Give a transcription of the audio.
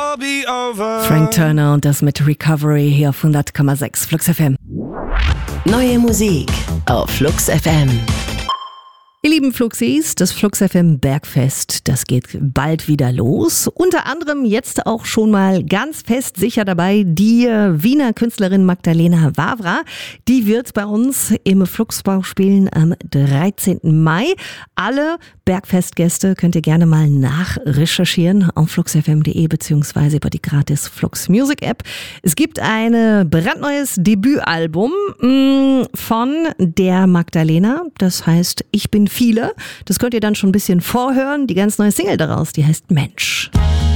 all be over. Frank Turner und das mit Recovery hier auf 100,6 Flux FM. Neue Musik auf Flux FM. Ihr lieben Fluxis, das Flux FM Bergfest, das geht bald wieder los. Unter anderem jetzt auch schon mal ganz fest sicher dabei die Wiener Künstlerin Magdalena Wawra. Die wird bei uns im Fluxbau spielen am 13. Mai. Alle Bergfestgäste könnt ihr gerne mal nachrecherchieren auf fluxfm.de beziehungsweise über die gratis Flux Music App. Es gibt ein brandneues Debütalbum von der Magdalena, das heißt Ich bin viele. Das könnt ihr dann schon ein bisschen vorhören. Die ganz neue Single daraus, die heißt Mensch.